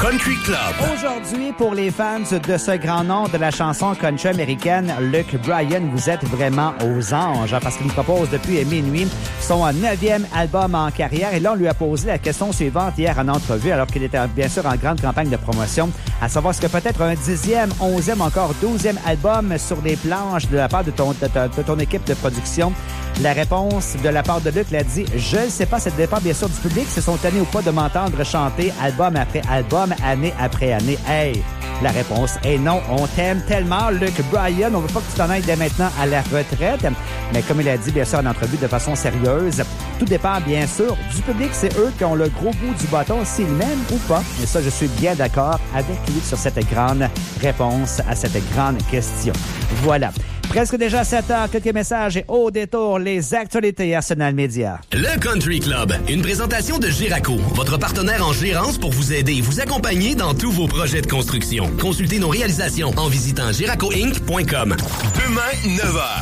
Country Club. Aujourd'hui, pour les fans de ce grand nom de la chanson country américaine, Luke Bryan, vous êtes vraiment aux anges, parce qu'il nous propose depuis minuit son 9e album en carrière. Et là, on lui a posé la question suivante hier en entrevue, alors qu'il était bien sûr en grande campagne de promotion, à savoir ce que peut-être un 10e, 11e, encore 12e album sur des planches de la part de ton équipe de production. La réponse de la part de Luke l'a dit, je ne sais pas, ça dépend bien sûr du public, se sont tannés ou pas de m'entendre chanter album après album, année après année. Hey, la réponse est non. On t'aime tellement, Luke Bryan. On veut pas que tu t'en ailles dès maintenant à la retraite. Mais comme il a dit, bien sûr, en entrevue de façon sérieuse, tout dépend, bien sûr, du public. C'est eux qui ont le gros bout du bâton, s'ils m'aiment ou pas. Et ça, je suis bien d'accord avec lui sur cette grande réponse à cette grande question. Voilà. Presque déjà 7 heures, quelques messages et au détour, les actualités Arsenal Média. Le Country Club, une présentation de Giraco, votre partenaire en gérance pour vous aider et vous accompagner dans tous vos projets de construction. Consultez nos réalisations en visitant giracoinc.com. Demain, 9h.